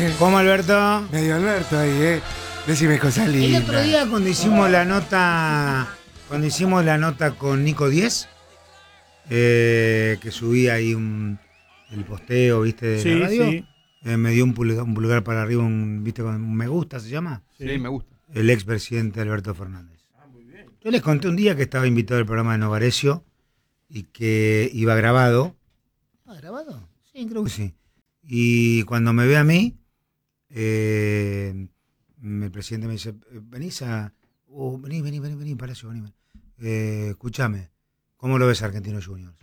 ¿Cómo, Alberto? Medio Alberto ahí, Decime cosas El lindas. otro día cuando hicimos la nota con Nico 10, que subí ahí el posteo, ¿viste? De la radio. Sí. Me dio un pulgar para arriba, ¿viste? Con un me gusta, ¿se llama? Sí, me gusta. El expresidente Alberto Fernández. Muy bien. Yo les conté un día que estaba invitado al programa de Novarecio y que iba grabado. ¿Ah, grabado? Sí, creo que sí. Y cuando me ve a mí, el presidente me dice, venís a... vení, Palacio, vení. Escúchame, ¿cómo lo ves Argentinos Juniors?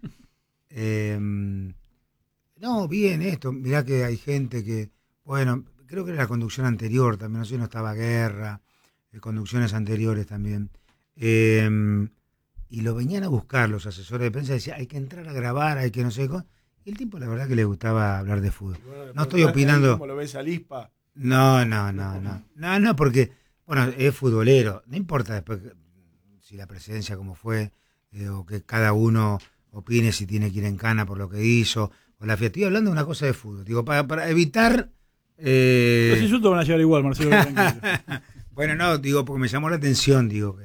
No, bien esto, mirá que hay gente que... Bueno, creo que era la conducción anterior también, no sé si no estaba Guerra, conducciones anteriores también. Y lo venían a buscar los asesores de prensa, decían, hay que entrar a grabar, hay que no sé qué. Y el tipo, la verdad, que le gustaba hablar de fútbol. Bueno, no estoy opinando... ¿Cómo lo ves a Lispa? No, porque, bueno, es futbolero. No importa después si la presidencia como fue, o que cada uno opine si tiene que ir en cana por lo que hizo, o la fiesta. Estoy hablando de una cosa de fútbol. Digo, para evitar... Los insultos van a llegar igual, Marcelo. Bueno, no, digo, porque me llamó la atención, digo,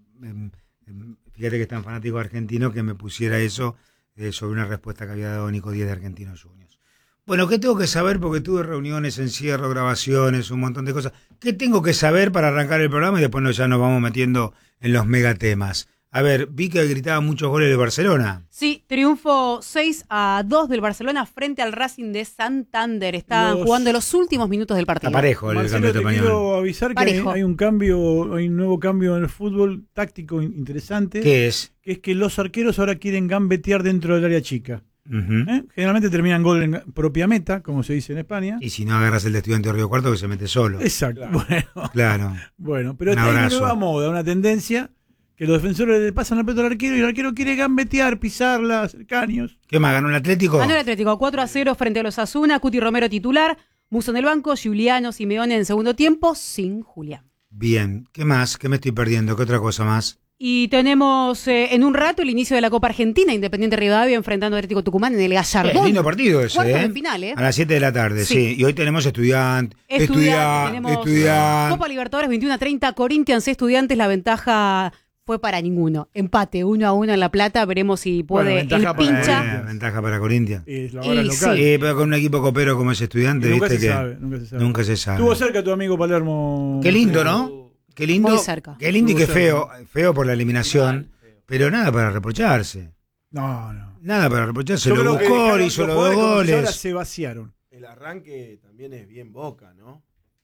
fíjate que es tan fanático argentino que me pusiera eso sobre una respuesta que había dado Nico 10 de Argentinos Juniors. Bueno, ¿qué tengo que saber? Porque tuve reuniones, encierro, grabaciones, un montón de cosas. ¿Qué tengo que saber para arrancar el programa? Y después ya nos vamos metiendo en los megatemas. A ver, vi que gritaban muchos goles de Barcelona. Sí, triunfo 6-2 del Barcelona frente al Racing de Santander. Están jugando los últimos minutos del partido. Está parejo el Marcelo, campeonato te español. quiero avisar que hay un nuevo cambio en el fútbol táctico interesante. ¿Qué es? Que es que los arqueros ahora quieren gambetear dentro del área chica. Generalmente terminan gol en propia meta, como se dice en España. Y si no agarras el de Estudiante de Río Cuarto, que se mete solo. Exacto. Claro. Bueno, pero hay una nueva moda, una tendencia que los defensores le pasan la pelota al arquero y el arquero quiere gambetear, pisarla, hacer caños. ¿Qué más? ¿Ganó el Atlético? Ganó el Atlético 4-0 frente a los Asuna. Cuti Romero titular, Musso en el banco, Giuliano, Simeone en segundo tiempo, sin Julián. Bien. ¿Qué más? ¿Qué me estoy perdiendo? ¿Qué otra cosa más? Y tenemos en un rato el inicio de la Copa Argentina, Independiente Rivadavia enfrentando a Atlético Tucumán en el Gallardón. Lindo partido ese, Cuartos de final, A las 7 de la tarde, sí. Y hoy tenemos Estudiantes. Tenemos Copa Libertadores 21-30, Corinthians Estudiantes, la ventaja fue para ninguno. Empate 1-1 en La Plata, veremos si puede el pincha. Ventaja para Corinthians. Es la hora local. Sí, pero con un equipo copero como es Estudiante, nunca viste se que sabe. Nunca se sabe. Estuvo cerca tu amigo Palermo. Qué lindo, ¿no? Qué lindo. Muy cerca. Qué lindo y qué feo. Feo por la eliminación, pero nada para reprocharse. No. Nada para reprocharse. Lo buscó, hizo los 2 goles. Ahora se vaciaron. El arranque también es bien Boca, ¿no?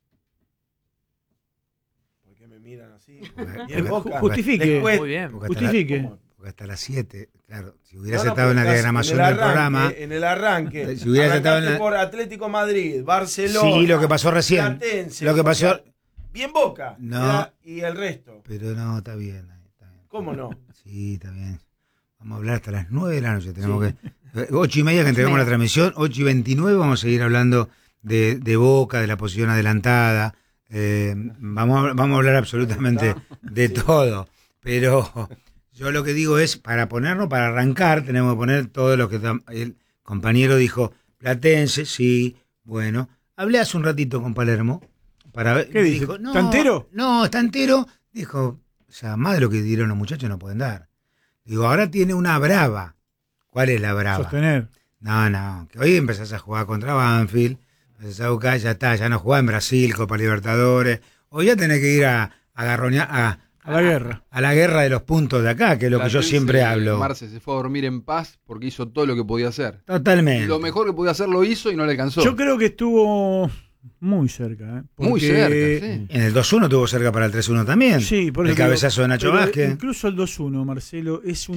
¿Por qué me miran así? Bien Boca. Justifique. Después, Muy bien. Justifique. Porque hasta las 7, claro, si hubieras estado en la diagramación del programa. En el arranque. Si hubieras estado en la... por Atlético Madrid, Barcelona. Sí, lo que pasó recién. Platense, Lo que pasó. Bien Boca. No. Y el resto. Pero no, está bien. ¿Cómo no? Sí, está bien. Vamos a hablar hasta las 9 de la noche. Tenemos que 8:30 que entregamos la transmisión. 8:29 vamos a seguir hablando de Boca, de la posición adelantada. Vamos a hablar absolutamente de todo. Pero yo lo que digo es, para arrancar, tenemos que poner todo lo que el compañero dijo. Platense, sí, bueno. Hablé hace un ratito con Palermo para ver. ¿Qué dijo? ¿Está entero? No, está entero. Dijo, o sea, más de lo que dieron los muchachos no pueden dar. Digo, ahora tiene una brava. ¿Cuál es la brava? Sostener. No, que hoy empezás a jugar contra Banfield, empezás a buscar, ya está, ya no jugás en Brasil, Copa Libertadores. Hoy ya tenés que ir a garroñar, a la guerra. A la guerra de los puntos de acá, que es lo que yo siempre hablo. Marce se fue a dormir en paz porque hizo todo lo que podía hacer. Totalmente. Lo mejor que podía hacer lo hizo y no le alcanzó. Yo creo que estuvo muy cerca. Muy cerca, sí. En el 2-1 tuvo cerca para el 3-1 también. Sí, por el cabezazo de Nacho Vázquez. Incluso el 2-1, Marcelo, es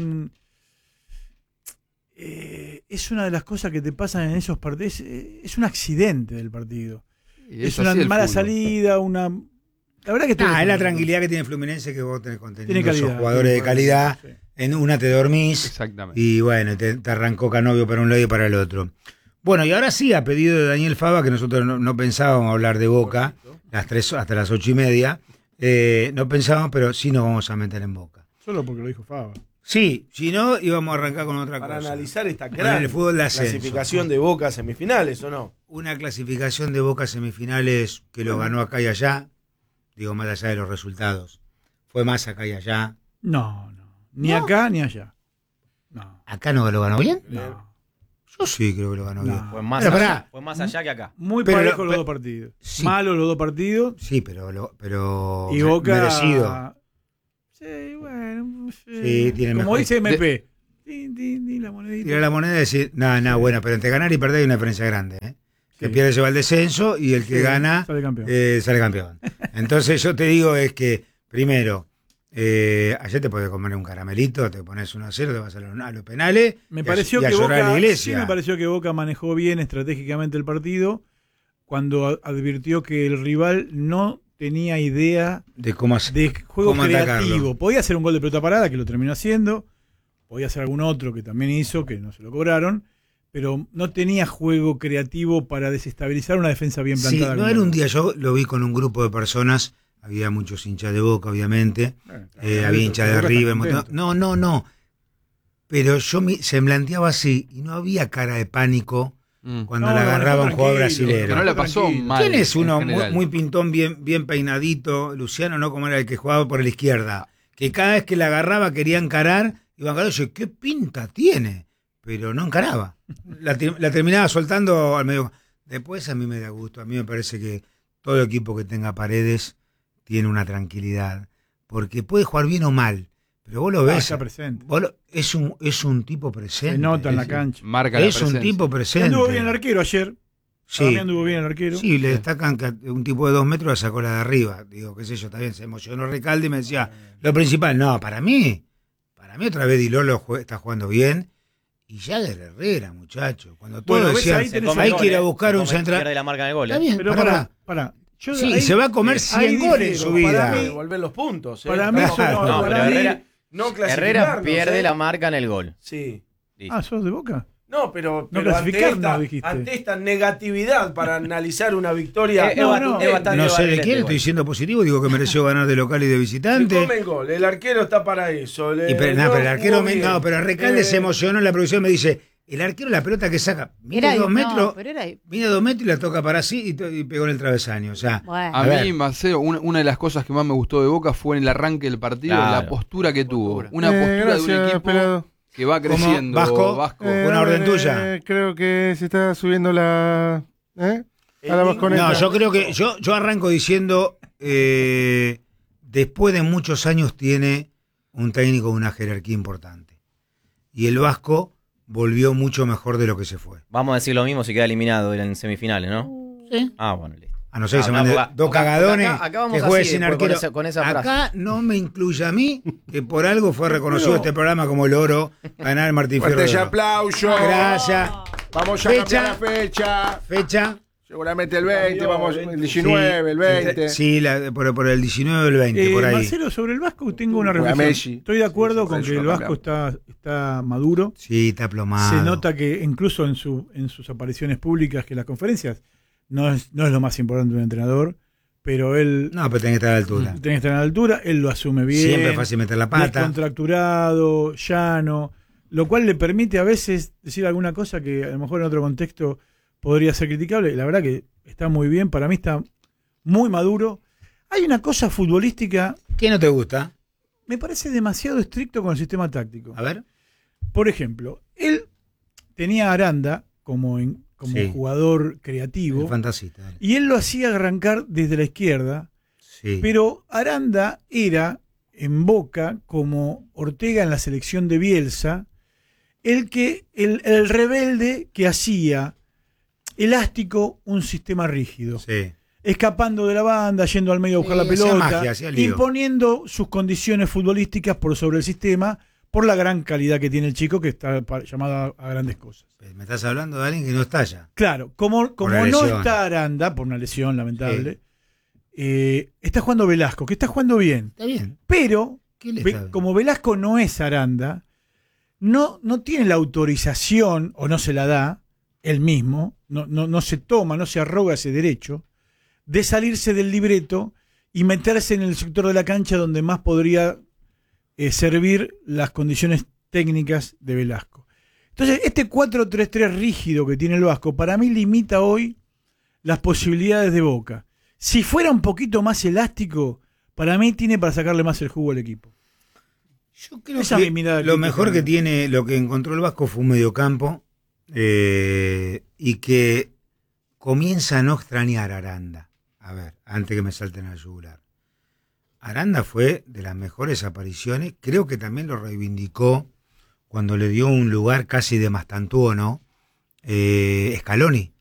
una de las cosas que te pasan en esos partidos. Es un accidente del partido. Es una mala salida, La verdad que es la tranquilidad que tiene Fluminense, que vos tenés contenido esos calidad, jugadores de calidad. Sí. En una te dormís. Exactamente. Y bueno, te arrancó Canovio para un lado y para el otro. Bueno, y ahora sí, a pedido de Daniel Fava, que nosotros no pensábamos hablar de Boca hasta las 8:30. No pensábamos, pero sí nos vamos a meter en Boca. Solo porque lo dijo Fava. Sí, si no, íbamos a arrancar con otra Para cosa. analizar esta Con el fútbol de ascenso. clasificación de Boca a semifinales, ¿o no? Una clasificación de Boca a semifinales que lo ganó acá y allá, digo, más allá de los resultados. Fue más acá y allá. No. Ni acá ni allá. No. ¿Acá no lo ganó bien? No. Yo sí creo que lo ganó bien. Fue más, Pero fue más allá que acá. Muy Pero parejo lo- los pe- dos partidos. Sí. Malos los dos partidos. Sí, pero Y Boca. merecido. Sí, bueno. Sí, tiene como mejor. dice MP. Tin, la monedita. Tirar la moneda y decir, no, bueno, pero entre ganar y perder hay una diferencia grande. ¿eh? Que Sí. pierde se va al descenso y el que Sí, gana sale campeón. sale campeón. Entonces yo te digo es que, primero, ayer te podés comer un caramelito, te pones 1-0, te vas a los penales Me y pareció y a que llorar a Boca, la iglesia. sí me pareció que Boca manejó bien estratégicamente el partido cuando advirtió que el rival no tenía idea De cómo hacer. de juego cómo atacarlo. creativo. Podía hacer un gol de pelota parada, que lo terminó haciendo, podía hacer algún otro que también hizo, que no se lo cobraron, pero no tenía juego creativo para desestabilizar una defensa bien Sí, plantada. no como era un Boca. día, yo lo vi con un grupo de personas, había muchos hinchas de Boca, obviamente, había hinchas de Boca está River, contento. no, pero yo se blanteaba así y no había cara de pánico cuando No, la no, agarraba un tranquilo, jugador Que brasilero. no la pasó Tranquilo. mal. ¿Quién es uno en general. muy pintón, bien peinadito? Luciano, ¿no? Como era el que jugaba por la izquierda. Que cada vez que la agarraba quería encarar, iba a encarar. Yo, ¿qué pinta tiene? Pero no encaraba. La terminaba soltando al medio. Después a mí me da gusto. A mí me parece que todo equipo que tenga Paredes tiene una tranquilidad. Porque puede jugar bien o mal. Pero vos lo ves. Está presente. Es un tipo presente. Se nota en la cancha. Marca la Es un presencia. tipo presente. Anduvo bien el arquero ayer. Sí. Para mí anduvo bien el arquero. Sí, le destacan que un tipo de 2 metros la sacó la de arriba. Digo, qué sé yo, también se emocionó Recalde y me decía, lo principal, no, para mí otra vez Di Lolo está jugando bien. Y Jagger Herrera, muchacho. Cuando todos Bueno, ves, decían, ahí tenés hay un que ir a gol, buscar un central. Pierde la marca en el gol. Está bien, Pero pará. Yo Sí, ahí- se va a comer 100 goles en su difiero. vida. Para mí- Devolver los puntos. Para mí, Claro. No, para pero mí- Herrera, no Herrera clasificarnos, pierde ¿eh? la marca en el gol. Sí. Listo. Ah, ¿sos de Boca? No, pero No ante, clasificarnos, dijiste. ante esta negatividad para analizar una victoria. Es bastante No sé de valente, quién, igual. estoy siendo positivo, digo que mereció ganar de local y de Se visitante. come el gol, el arquero está para eso. Pero el arquero jugó bien. no, pero Recalde se emocionó en la producción, me dice, el arquero la pelota que saca, mide 2 metros, pero era mide 2 metros y la toca para así y pegó en el travesaño. O sea, bueno. A ver. mí, Marcelo, una de las cosas que más me gustó de Boca fue en el arranque del partido, Claro. la postura que tuvo. Una postura de Gracias, un equipo Pelado. que va ¿Cómo? creciendo. Vasco. Una orden tuya. Creo que se está subiendo la... A la vasconeta. no, yo creo que yo arranco diciendo, después de muchos años tiene un técnico de una jerarquía importante. Y el Vasco volvió mucho mejor de lo que se fue. Vamos a decir lo mismo si queda eliminado en semifinales, ¿no? Sí. Ah, bueno, listo. A no ser que se No, mande porque- dos porque cagadones acá vamos que así juegue sin después arquero. con esa frase. Acá no me incluye a mí, que por algo fue reconocido este programa como el oro, ganar el Martín Fierro. Fuerte de Oro. aplauso. Gracias. Vamos ya a cambiar la fecha. Fecha. Seguramente el 20, Cambió, vamos, el el 20. 19, el 20. Sí, por el 19 o el 20, por ahí. Marcelo, sobre el Vasco tengo una Juega reflexión. Messi. Estoy de acuerdo Sí, con eso que el lo Vasco está maduro. Sí, está aplomado. Se nota que incluso en sus apariciones públicas, que las conferencias no es lo más importante de un entrenador, pero él No, pero tiene que estar a la altura. tiene que estar a la altura, él lo asume bien. Siempre es fácil meter la pata. Descontracturado, llano, lo cual le permite a veces decir alguna cosa que a lo mejor en otro contexto podría ser criticable. La verdad que está muy bien, para mí está muy maduro. Hay una cosa futbolística, ¿Qué no te gusta? me parece demasiado estricto con el sistema táctico. A ver. Por ejemplo, él tenía a Aranda como Sí. jugador creativo El fantasista. dale. y él lo hacía arrancar desde la izquierda, Sí. pero Aranda era en Boca, como Ortega en la selección de Bielsa, el rebelde que hacía elástico un sistema rígido, Sí. escapando de la banda, yendo al medio a buscar Sí, la hacía pelota, magia, hacía lío. imponiendo sus condiciones futbolísticas por sobre el sistema, por la gran calidad que tiene el chico, que está llamado a grandes cosas. Me estás hablando de alguien que no está ya. Claro, como una no lesión. está Aranda, por una lesión lamentable, está jugando Velasco, que está jugando bien. Está bien. Pero, ¿Qué le está bien? como Velasco no es Aranda, no tiene la autorización, o no se la da, él mismo, no se toma, no se arroga ese derecho, de salirse del libreto y meterse en el sector de la cancha donde más podría servir las condiciones técnicas de Velasco. Entonces, este 4-3-3 rígido que tiene el Vasco, para mí limita hoy las posibilidades de Boca. Si fuera un poquito más elástico, para mí tiene para sacarle más el jugo al equipo. Yo creo Esa que es mi mirada lo crítica. mejor que tiene, lo que encontró el Vasco fue un mediocampo y que comienza a no extrañar a Aranda. A ver, antes que me salten al yugular. Aranda fue de las mejores apariciones, creo que también lo reivindicó cuando le dio un lugar casi de Mastantuono, Scaloni.